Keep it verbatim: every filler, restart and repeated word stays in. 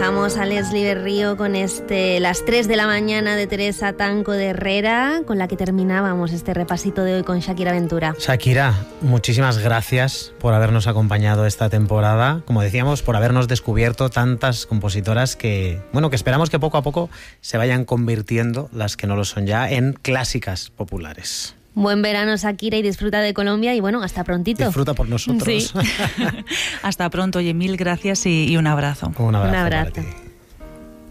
dejamos a Leslie Berrío con este Las tres de la mañana de Teresa Tanco de Herrera, con la que terminábamos este repasito de hoy con Shakira Ventura. Shakira, muchísimas gracias por habernos acompañado esta temporada. Como decíamos, por habernos descubierto tantas compositoras que, bueno, que esperamos que poco a poco se vayan convirtiendo, las que no lo son ya, en clásicas populares. Buen verano, Shakira, y disfruta de Colombia y bueno, hasta prontito. Disfruta por nosotros. Sí. Hasta pronto, oye, mil gracias y, y un abrazo. Un abrazo. Un abrazo. Para ti.